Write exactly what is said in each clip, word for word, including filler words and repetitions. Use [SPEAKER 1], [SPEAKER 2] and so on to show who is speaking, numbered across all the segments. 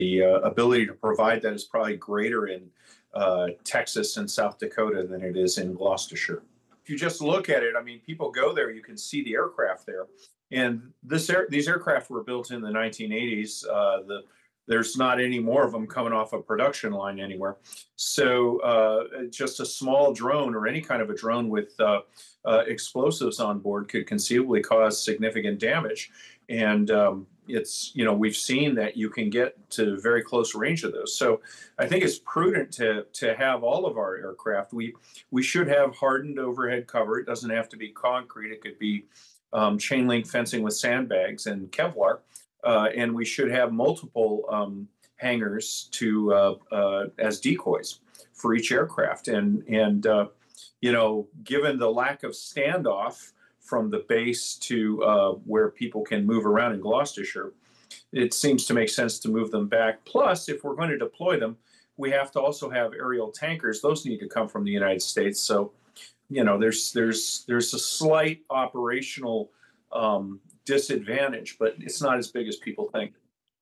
[SPEAKER 1] The uh, ability to provide that is probably greater in uh, Texas and South Dakota than it is in Gloucestershire. If you just look at it, I mean, people go there, you can see the aircraft there. And this air, these aircraft were built in the nineteen eighties. Uh, the, there's not any more of them coming off a production line anywhere. So uh, just a small drone or any kind of a drone with uh, uh, explosives on board could conceivably cause significant damage. And um, it's, you know, we've seen that you can get to very close range of those. So I think it's prudent to to have all of our aircraft. We we should have hardened overhead cover. It doesn't have to be concrete. It could be um, chain link fencing with sandbags and Kevlar. Uh, and we should have multiple um, hangars to uh, uh, as decoys for each aircraft. And and uh, you know, given the lack of standoff from the base to uh, where people can move around in Gloucestershire, it seems to make sense to move them back. Plus, if we're going to deploy them, we have to also have aerial tankers. Those need to come from the United States. So, you know, there's there's there's a slight operational um, disadvantage, but it's not as big as people think.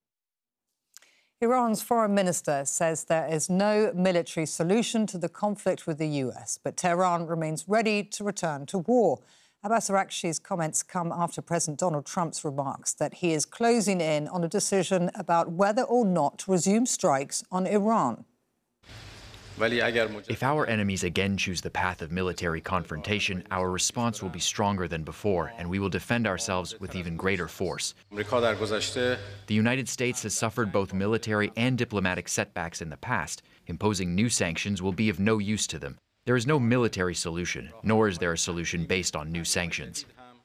[SPEAKER 2] Iran's foreign minister says there is no military solution to the conflict with the U S, but Tehran remains ready to return to war. Abbas Araghchi's comments come after President Donald Trump's remarks that he is closing in on a decision about whether or not to resume strikes on Iran.
[SPEAKER 3] If our enemies again choose the path of military confrontation, our response will be stronger than before, and we will defend ourselves with even greater force. The United States has suffered both military and diplomatic setbacks in the past. Imposing new sanctions will be of no use to them. There is no military solution, nor is there a solution based on new sanctions.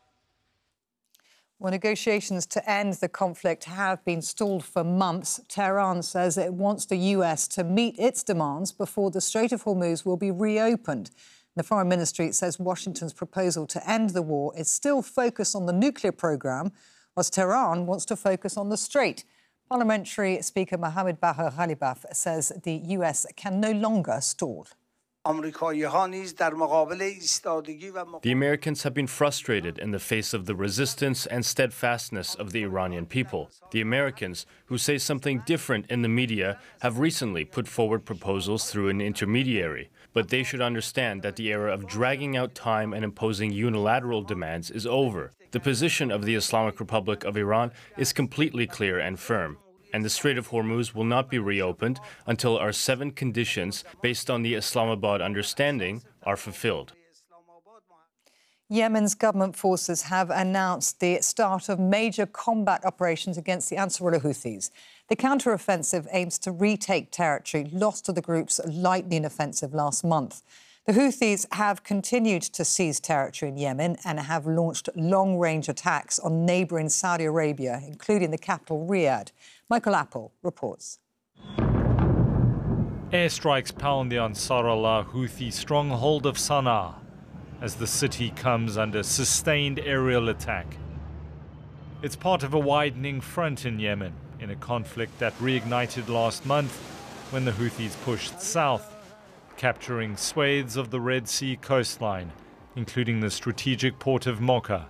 [SPEAKER 2] Well, negotiations to end the conflict have been stalled for months. Tehran says it wants the U S to meet its demands before the Strait of Hormuz will be reopened. The Foreign Ministry says Washington's proposal to end the war is still focused on the nuclear program, whilst Tehran wants to focus on the Strait. Parliamentary Speaker Mohammed Bagher Ghalibaf says the U S can no longer stall.
[SPEAKER 4] The Americans have been frustrated in the face of the resistance and steadfastness of the Iranian people. The Americans, who say something different in the media, have recently put forward proposals through an intermediary. But they should understand that the era of dragging out time and imposing unilateral demands is over. The position of the Islamic Republic of Iran is completely clear and firm. And the Strait of Hormuz will not be reopened until our seven conditions, based on the Islamabad understanding, are fulfilled.
[SPEAKER 2] Yemen's government forces have announced the start of major combat operations against the Ansarullah Houthis. The counter-offensive aims to retake territory lost to the group's lightning offensive last month. The Houthis have continued to seize territory in Yemen and have launched long-range attacks on neighbouring Saudi Arabia, including the capital, Riyadh. Michael Apple reports.
[SPEAKER 5] Airstrikes pound the Ansarullah Houthi stronghold of Sana'a as the city comes under sustained aerial attack. It's part of a widening front in Yemen, in a conflict that reignited last month when the Houthis pushed south, capturing swathes of the Red Sea coastline, including the strategic port of Mocha.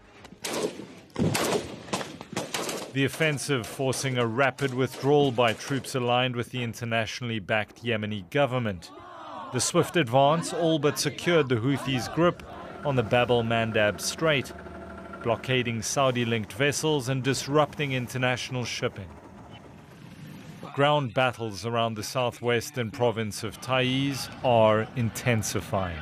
[SPEAKER 5] The offensive forcing a rapid withdrawal by troops aligned with the internationally backed Yemeni government. The swift advance all but secured the Houthis' grip on the Bab el-Mandab Strait, blockading Saudi-linked vessels and disrupting international shipping. Ground battles around the southwestern province of Taiz are intensifying,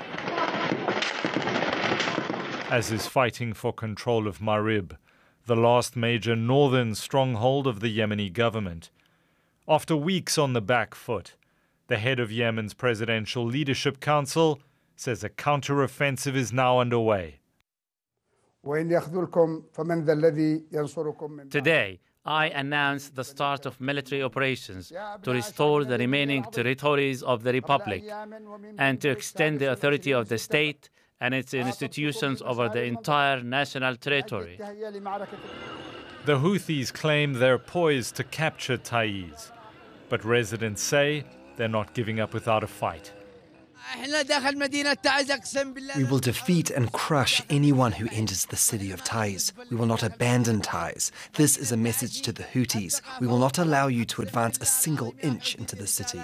[SPEAKER 5] as is fighting for control of Marib, the last major northern stronghold of the Yemeni government. After weeks on the back foot, the head of Yemen's Presidential Leadership Council says a counter-offensive is now underway.
[SPEAKER 6] Today, I announce the start of military operations to restore the remaining territories of the Republic and to extend the authority of the state and its institutions over the entire national territory.
[SPEAKER 5] The Houthis claim they're poised to capture Taiz, but residents say they're not giving up without a fight.
[SPEAKER 7] We will defeat and crush anyone who enters the city of Taiz. We will not abandon Taiz. This is a message to the Houthis. We will not allow you to advance a single inch into the city.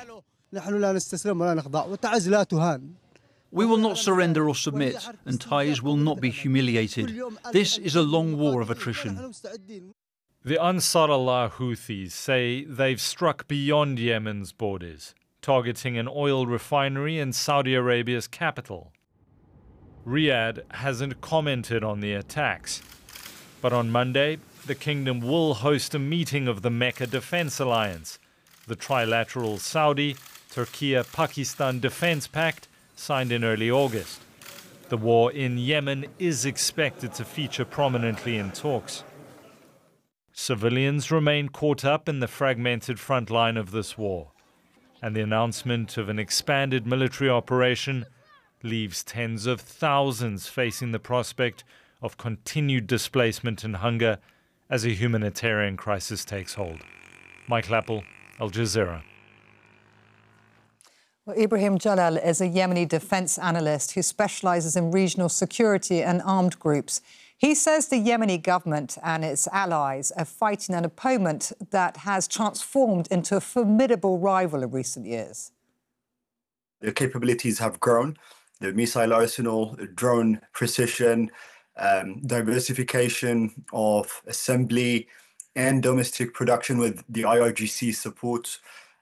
[SPEAKER 8] We will not surrender or submit, and Taiz will not be humiliated. This is a long war of attrition.
[SPEAKER 5] The Ansar Allah Houthis say they've struck beyond Yemen's borders, targeting an oil refinery in Saudi Arabia's capital. Riyadh hasn't commented on the attacks, but on Monday, the kingdom will host a meeting of the Mecca Defense Alliance, the trilateral Saudi, Turkey, Pakistan Defense Pact signed in early August. The war in Yemen is expected to feature prominently in talks. Civilians remain caught up in the fragmented front line of this war, and the announcement of an expanded military operation leaves tens of thousands facing the prospect of continued displacement and hunger as a humanitarian crisis takes hold. Mike Lappel, Al Jazeera.
[SPEAKER 2] Well, Ibrahim Jalal is a Yemeni defence analyst who specialises in regional security and armed groups. He says the Yemeni government and its allies are fighting an opponent that has transformed into a formidable rival in recent years.
[SPEAKER 9] Their capabilities have grown. Their missile arsenal, drone precision, um, diversification of assembly and domestic production with the I R G C support.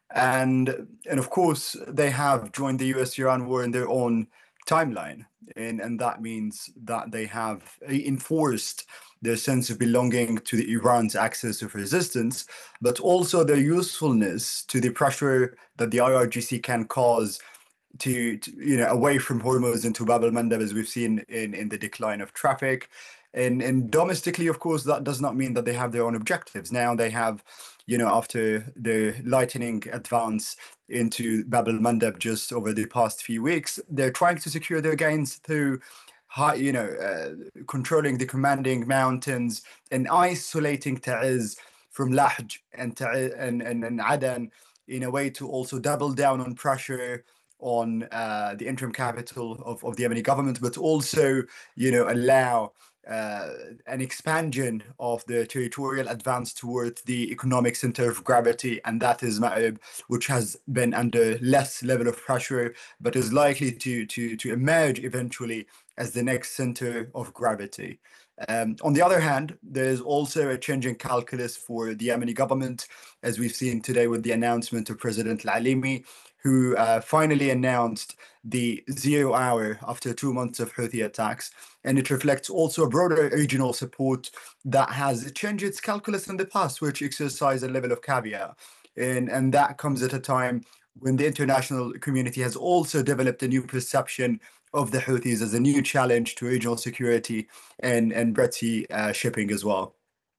[SPEAKER 9] And, and of course, they have joined the U S Iran war in their own timeline. And, and that means that they have enforced their sense of belonging to the Iran's axis of resistance, but also their usefulness to the pressure that the I R G C can cause to, to you know, away from Hormuz into Bab al-Mandab, as we've seen in, in the decline of traffic. And, and domestically, of course, that does not mean that they have their own objectives. Now they have, you know, after the lightning advance into Bab al-Mandab just over the past few weeks, they're trying to secure their gains through, high, you know, uh, controlling the commanding mountains and isolating Ta'iz from Lahj and, and, and, and Adan in a way to also double down on pressure on uh, the interim capital of, of the Yemeni government, but also, you know, allow Uh, an expansion of the territorial advance towards the economic center of gravity, and that is Ma'rib, which has been under less level of pressure, but is likely to, to, to emerge eventually as the next center of gravity. Um, on the other hand, there is also a changing calculus for the Yemeni government, as we've seen today with the announcement of President Al-Alimi, who uh, finally announced the zero hour after two months of Houthi attacks. And it reflects also a broader regional support that has changed its calculus in the past, which exercised a level of caveat. And, and that comes at a time when the international community has also developed a new perception of the Houthis as a new challenge to regional security and, and Red Sea uh, shipping as well.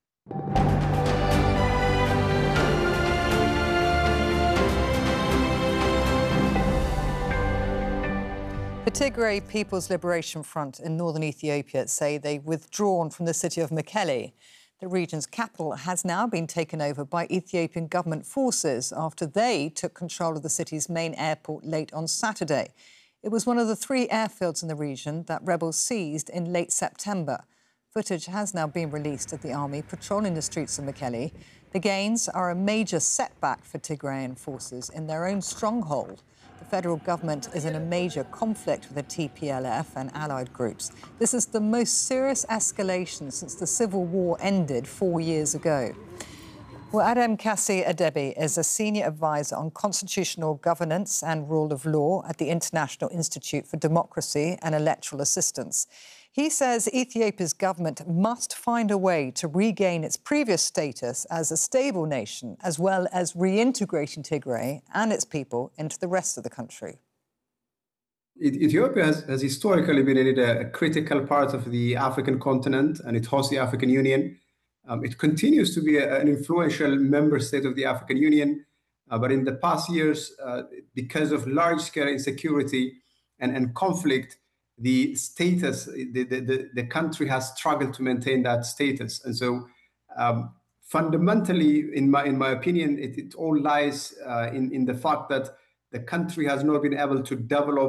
[SPEAKER 2] The Tigray People's Liberation Front in northern Ethiopia say they've withdrawn from the city of Mekelle. The region's capital has now been taken over by Ethiopian government forces after they took control of the city's main airport late on Saturday. It was one of the three airfields in the region that rebels seized in late September. Footage has now been released of the army patrolling the streets of Mekelle. The gains are a major setback for Tigrayan forces in their own stronghold. The federal government is in a major conflict with the T P L F and allied groups. This is the most serious escalation since the civil war ended four years ago. Well, Adam Kassi Adebi is a senior advisor on constitutional governance and rule of law at the International Institute for Democracy and Electoral Assistance. He says Ethiopia's government must find a way to regain its previous status as a stable nation, as well as reintegrating Tigray and its people into the rest of the country.
[SPEAKER 10] Ethiopia has, has historically been a critical part of the African continent, and it hosts the African Union. Um, it continues to be a, an influential member state of the African Union, uh, but in the past years, uh, because of large-scale insecurity and, and conflict, the status, the, the, the country has struggled to maintain that status. And so um, fundamentally, in my, in my opinion, it, it all lies uh, in, in the fact that the country has not been able to develop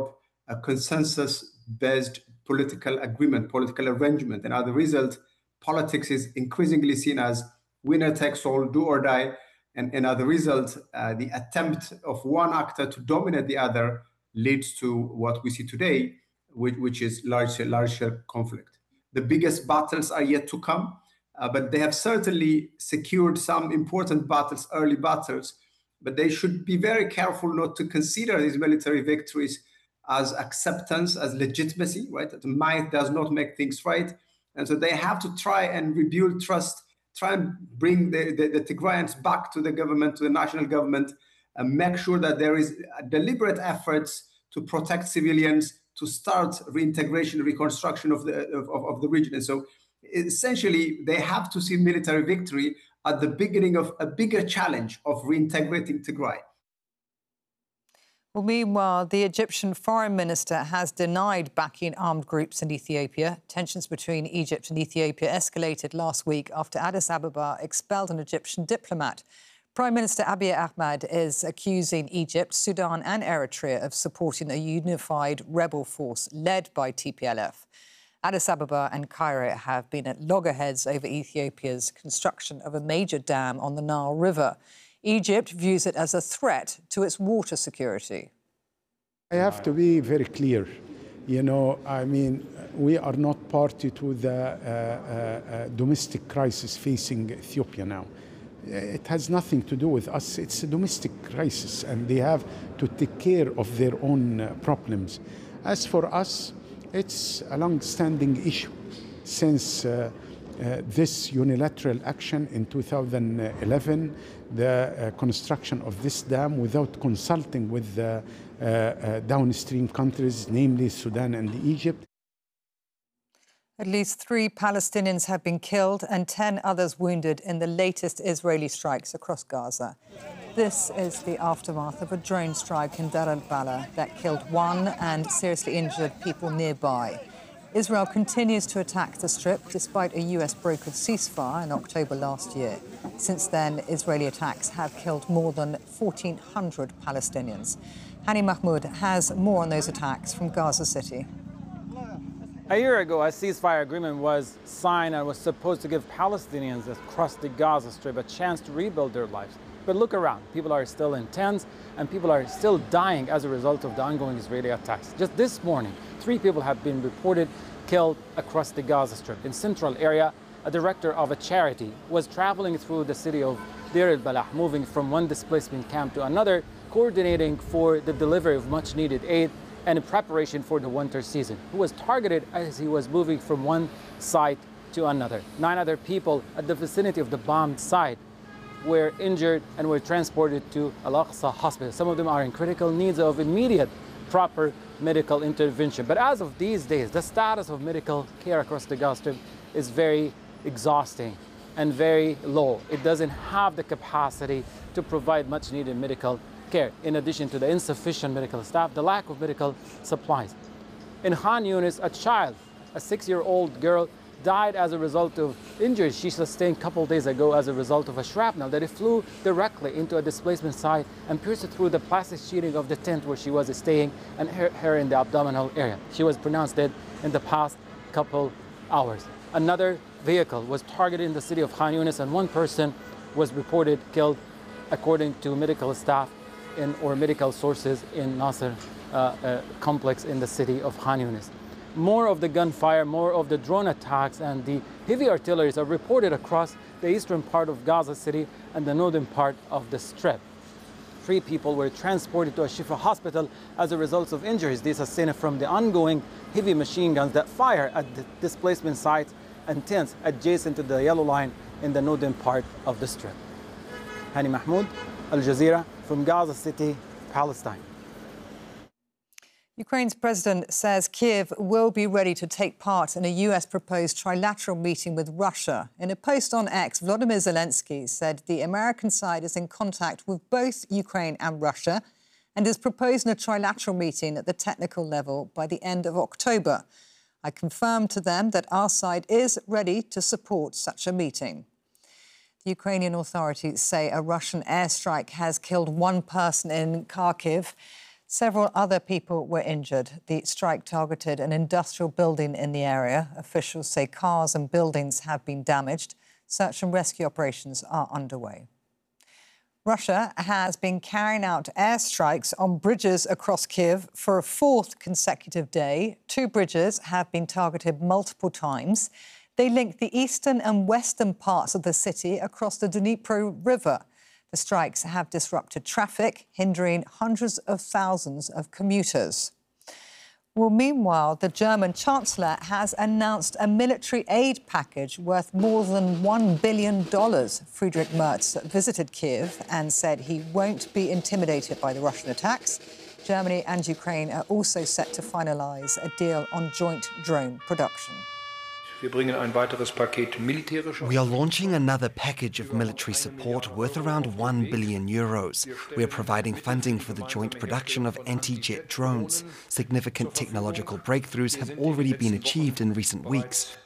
[SPEAKER 10] a consensus-based political agreement, political arrangement. And as a result, politics is increasingly seen as winner takes all, do or die. And, and as a result, uh, the attempt of one actor to dominate the other leads to what we see today, which, which is large, larger conflict. The biggest battles are yet to come, uh, but they have certainly secured some important battles, early battles, but they should be very careful not to consider these military victories as acceptance, as legitimacy, right? That might does not make things right. And so they have to try and rebuild trust, try and bring the, the, the Tigrayans back to the government, to the national government, and make sure that there is deliberate efforts to protect civilians, to start reintegration, reconstruction of the, of, of the region. And so essentially, they have to see military victory at the beginning of a bigger challenge of reintegrating Tigray.
[SPEAKER 2] Well, meanwhile, the Egyptian foreign minister has denied backing armed groups in Ethiopia. Tensions between Egypt and Ethiopia escalated last week after Addis Ababa expelled an Egyptian diplomat. Prime Minister Abiy Ahmed is accusing Egypt, Sudan and Eritrea of supporting a unified rebel force led by T P L F. Addis Ababa and Cairo have been at loggerheads over Ethiopia's construction of a major dam on the Nile River. Egypt views it as a threat to its water security.
[SPEAKER 11] I have to be very clear. You know, I mean, we are not party to the uh, uh, uh, domestic crisis facing Ethiopia now. It has nothing to do with us. It's a domestic crisis, and they have to take care of their own uh, problems. As for us, it's a long-standing issue since uh, uh, this unilateral action in two thousand eleven, the uh, construction of this dam without consulting with the uh, uh, downstream countries, namely Sudan and Egypt.
[SPEAKER 2] At least three Palestinians have been killed and ten others wounded in the latest Israeli strikes across Gaza. This is the aftermath of a drone strike in Deir al-Balah that killed one and seriously injured people nearby. Israel continues to attack the Strip despite a U S-brokered ceasefire in October last year. Since then, Israeli attacks have killed more than fourteen hundred Palestinians. Hani Mahmoud has more on those attacks from Gaza City.
[SPEAKER 12] A year ago, a ceasefire agreement was signed and was supposed to give Palestinians across the Gaza Strip a chance to rebuild their lives. But look around, people are still in tents and people are still dying as a result of the ongoing Israeli attacks. Just this morning, three people have been reported killed across the Gaza Strip. In central area, a director of a charity was traveling through the city of Deir al-Balah, moving from one displacement camp to another, coordinating for the delivery of much needed aid and in preparation for the winter season, who was targeted as he was moving from one site to another. Nine other people at the vicinity of the bombed site were injured and were transported to Al-Aqsa Hospital. Some of them are in critical needs of immediate, proper medical intervention. But as of these days, the status of medical care across the Gaza Strip is very exhausting and very low. It doesn't have the capacity to provide much needed medical care, in addition to the insufficient medical staff, the lack of medical supplies. In Khan Yunis, a child, a six-year-old girl, died as a result of injuries she sustained a couple days ago as a result of a shrapnel that it flew directly into a displacement site and pierced through the plastic sheeting of the tent where she was staying and her, her in the abdominal area. She was pronounced dead in the past couple hours. Another vehicle was targeted in the city of Khan Yunis and one person was reported killed, according to medical staff in, or medical sources in Nasser uh, uh, complex in the city of Khan Yunis. More of the gunfire, more of the drone attacks and the heavy artillery are reported across the eastern part of Gaza City and the northern part of the Strip. Three people were transported to a Shifa hospital as a result of injuries they sustained from the ongoing heavy machine guns that fire at the displacement sites and tents adjacent to the yellow line in the northern part of the Strip. Hani Mahmoud, Al Jazeera, from Gaza City, Palestine.
[SPEAKER 2] Ukraine's president says Kiev will be ready to take part in a U S-proposed trilateral meeting with Russia. In a post on X, Volodymyr Zelensky said the American side is in contact with both Ukraine and Russia and is proposing a trilateral meeting at the technical level by the end of October. I confirmed to them that our side is ready to support such a meeting. The Ukrainian authorities say a Russian airstrike has killed one person in Kharkiv. Several other people were injured. The strike targeted an industrial building in the area. Officials say cars and buildings have been damaged. Search and rescue operations are underway. Russia has been carrying out airstrikes on bridges across Kyiv for a fourth consecutive day. Two bridges have been targeted multiple times. They link the eastern and western parts of the city across the Dnipro River. The strikes have disrupted traffic, hindering hundreds of thousands of commuters. Well, meanwhile, the German Chancellor has announced a military aid package worth more than one billion dollars. Friedrich Merz visited Kyiv and said he won't be intimidated by the Russian attacks. Germany and Ukraine are also set to finalise a deal on joint drone production.
[SPEAKER 7] We are launching another package of military support worth around one billion euros. We are providing funding for the joint production of anti-jet drones. Significant technological breakthroughs have already been achieved in recent weeks.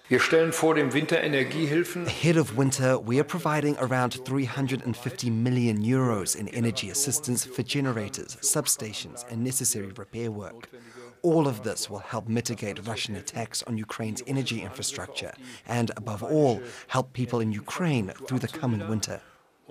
[SPEAKER 7] Ahead of winter, we are providing around three hundred fifty million euros in energy assistance for generators, substations, and necessary repair work. All of this will help mitigate Russian attacks on Ukraine's energy infrastructure and, above all, help people in Ukraine through the coming winter.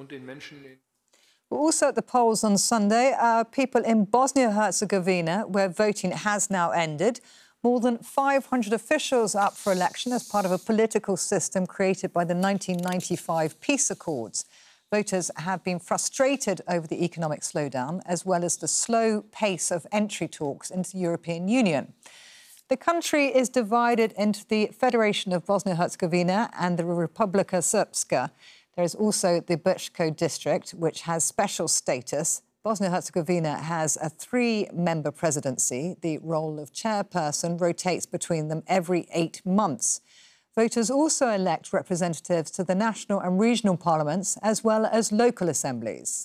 [SPEAKER 2] Also at the polls on Sunday are people in Bosnia-Herzegovina, where voting has now ended. More than five hundred officials are up for election as part of a political system created by the nineteen ninety-five peace accords. Voters have been frustrated over the economic slowdown, as well as the slow pace of entry talks into the European Union. The country is divided into the Federation of Bosnia-Herzegovina and the Republika Srpska. There is also the Brčko district, which has special status. Bosnia-Herzegovina has a three-member presidency. The role of chairperson rotates between them every eight months. Voters also elect representatives to the national and regional parliaments, as well as local assemblies.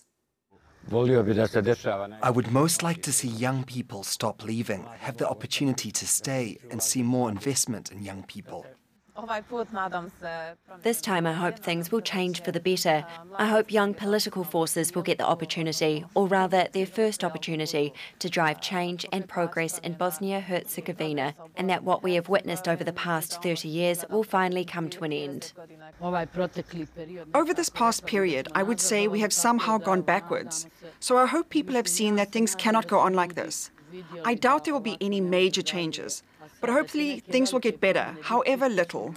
[SPEAKER 7] I would most like to see young people stop leaving, have the opportunity to stay, and see more investment in young people.
[SPEAKER 13] This time I hope things will change for the better. I hope young political forces will get the opportunity, or rather their first opportunity, to drive change and progress in Bosnia-Herzegovina, and that what we have witnessed over the past thirty years will finally come to an end.
[SPEAKER 14] Over this past period, I would say we have somehow gone backwards. So I hope people have seen that things cannot go on like this. I doubt there will be any major changes, but hopefully things will get better, however little.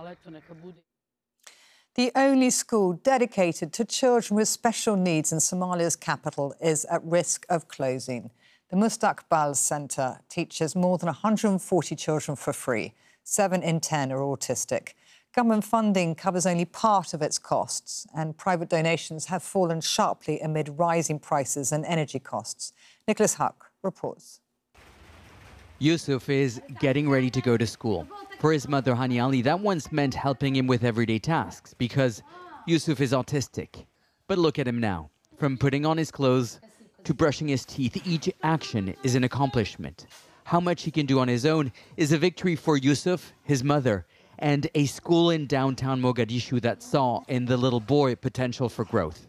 [SPEAKER 2] The only school dedicated to children with special needs in Somalia's capital is at risk of closing. The Mustaqbal Centre teaches more than one hundred forty children for free. Seven in ten are autistic. Government funding covers only part of its costs, and private donations have fallen sharply amid rising prices and energy costs. Nicholas Huck reports.
[SPEAKER 15] Yusuf is getting ready to go to school. For his mother, Hani Ali, that once meant helping him with everyday tasks because Yusuf is autistic. But look at him now. From putting on his clothes to brushing his teeth, each action is an accomplishment. How much he can do on his own is a victory for Yusuf, his mother, and a school in downtown Mogadishu that saw in the little boy potential for growth.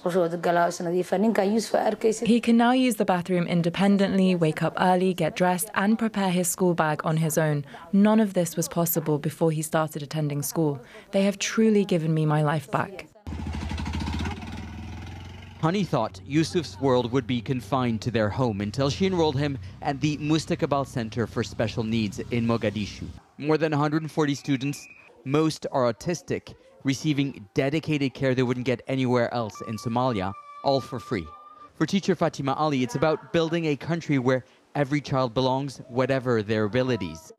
[SPEAKER 16] He can now use the bathroom independently, wake up early, get dressed, and prepare his school bag on his own. None of this was possible before he started attending school. They have truly given me my life back.
[SPEAKER 15] Hani thought Yusuf's world would be confined to their home until she enrolled him at the Mustaqbal Center for Special Needs in Mogadishu. More than one hundred forty students, most are autistic, receiving dedicated care they wouldn't get anywhere else in Somalia, all for free. For teacher Fatima Ali, it's about building a country where every child belongs, whatever their abilities.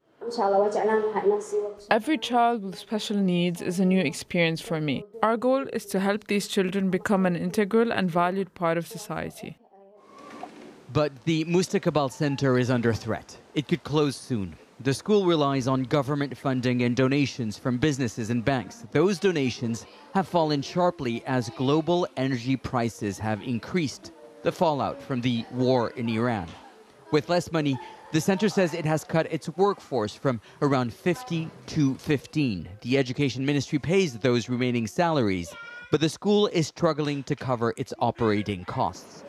[SPEAKER 17] Every child with special needs is a new experience for me. Our goal is to help these children become an integral and valued part of society.
[SPEAKER 15] But the Mustaqbal Center is under threat. It could close soon. The school relies on government funding and donations from businesses and banks. Those donations have fallen sharply as global energy prices have increased, the fallout from the war in Iran. With less money, the center says it has cut its workforce from around fifty to fifteen. The Education Ministry pays those remaining salaries, but the school is struggling to cover its operating costs.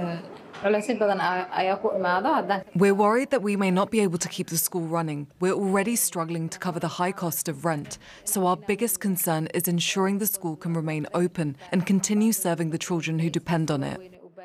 [SPEAKER 18] We're worried that we may not be able to keep the school running. We're already struggling to cover the high cost of rent, so our biggest concern is ensuring the school can remain open and continue serving the children who depend on it.